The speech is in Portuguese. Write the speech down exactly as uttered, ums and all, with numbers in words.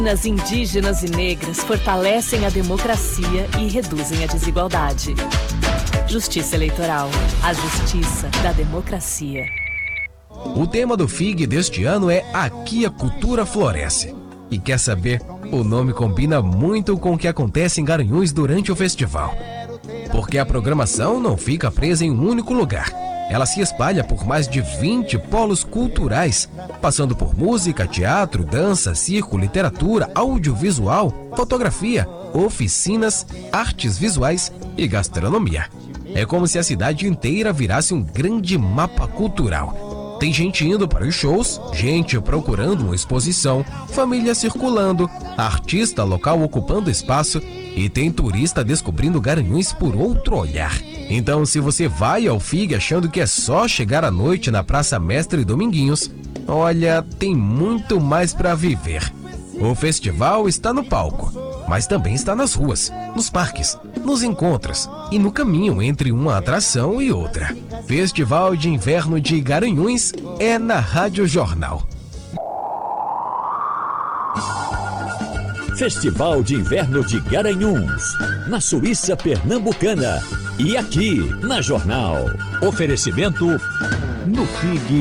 As indígenas e negras fortalecem a democracia e reduzem a desigualdade. Justiça Eleitoral, a justiça da democracia. O tema do F I G deste ano é Aqui a Cultura Floresce. E quer saber? O nome combina muito com o que acontece em Garanhuns durante o festival. Porque a programação não fica presa em um único lugar. Ela se espalha por mais de vinte polos culturais, passando por música, teatro, dança, circo, literatura, audiovisual, fotografia, oficinas, artes visuais e gastronomia. É como se a cidade inteira virasse um grande mapa cultural. Tem gente indo para os shows, gente procurando uma exposição, família circulando, artista local ocupando espaço e tem turista descobrindo Garanhuns por outro olhar. Então, se você vai ao F I G achando que é só chegar à noite na Praça Mestre Dominguinhos, olha, tem muito mais para viver. O festival está no palco, mas também está nas ruas, nos parques, nos encontros e no caminho entre uma atração e outra. Festival de Inverno de Garanhuns é na Rádio Jornal. Festival de Inverno de Garanhuns, na Suíça Pernambucana e aqui na Jornal. Oferecimento no F I G.